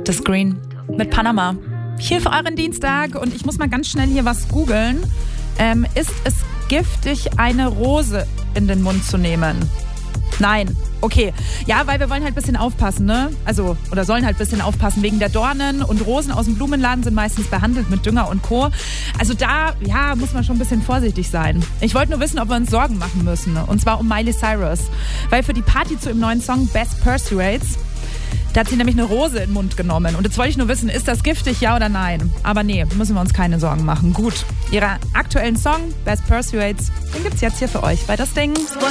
Das Green mit Panama. Hier für euren Dienstag und ich muss mal ganz schnell hier was googeln. Ist es giftig, eine Rose in den Mund zu nehmen? Nein. Okay. Ja, weil wir wollen halt ein bisschen aufpassen, ne? Also, oder sollen halt ein bisschen aufpassen wegen der Dornen und Rosen aus dem Blumenladen sind meistens behandelt mit Dünger und Co. Also da, ja, muss man schon ein bisschen vorsichtig sein. Ich wollte nur wissen, ob wir uns Sorgen machen müssen. Und zwar um Miley Cyrus. Weil für die Party zu ihrem neuen Song Best Persuades, da hat sie nämlich eine Rose in den Mund genommen. Und jetzt wollte ich nur wissen, ist das giftig, ja oder nein? Aber nee, müssen wir uns keine Sorgen machen. Gut, ihren aktuellen Song Best Persuades, den gibt's jetzt hier für euch bei Das Ding.